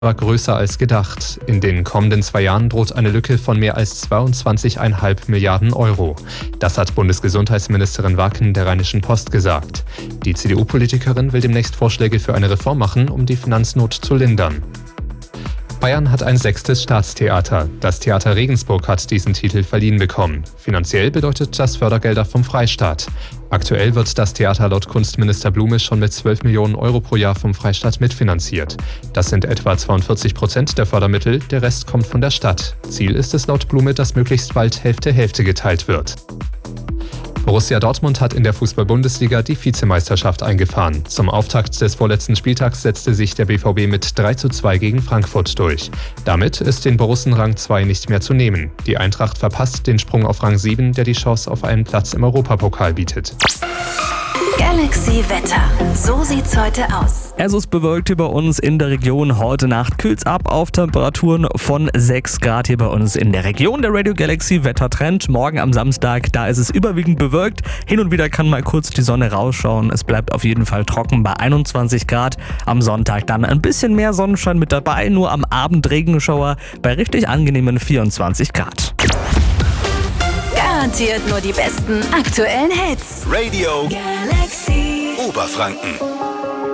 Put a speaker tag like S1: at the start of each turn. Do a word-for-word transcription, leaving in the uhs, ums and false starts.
S1: war größer als gedacht. In den kommenden zwei Jahren droht eine Lücke von mehr als zweiundzwanzig Komma fünf Milliarden Euro. Das hat Bundesgesundheitsministerin Wacken der Rheinischen Post gesagt. Die C D U-Politikerin will demnächst Vorschläge für eine Reform machen, um die Finanznot zu lindern. Bayern hat ein sechstes Staatstheater. Das Theater Regensburg hat diesen Titel verliehen bekommen. Finanziell bedeutet das Fördergelder vom Freistaat. Aktuell wird das Theater laut Kunstminister Blume schon mit zwölf Millionen Euro pro Jahr vom Freistaat mitfinanziert. Das sind etwa zweiundvierzig Prozent der Fördermittel, der Rest kommt von der Stadt. Ziel ist es laut Blume, dass möglichst bald Hälfte-Hälfte geteilt wird. Borussia Dortmund hat in der Fußball-Bundesliga die Vizemeisterschaft eingefahren. Zum Auftakt des vorletzten Spieltags setzte sich der B V B mit drei zu zwei gegen Frankfurt durch. Damit ist den Borussen Rang zwei nicht mehr zu nehmen. Die Eintracht verpasst den Sprung auf Rang sieben, der die Chance auf einen Platz im Europapokal bietet.
S2: Galaxy Wetter. So sieht's heute aus.
S3: Es ist bewölkt über uns in der Region. Heute Nacht kühlt's ab auf Temperaturen von sechs Grad hier bei uns in der Region. Der Radio Galaxy Wettertrend. Morgen am Samstag, da ist es überwiegend bewölkt. Hin und wieder kann mal kurz die Sonne rausschauen. Es bleibt auf jeden Fall trocken bei einundzwanzig Grad. Am Sonntag dann ein bisschen mehr Sonnenschein mit dabei. Nur am Abend Regenschauer bei richtig angenehmen vierundzwanzig Grad.
S2: Garantiert nur die besten aktuellen Hits.
S4: Radio
S2: Galaxy
S4: Oberfranken.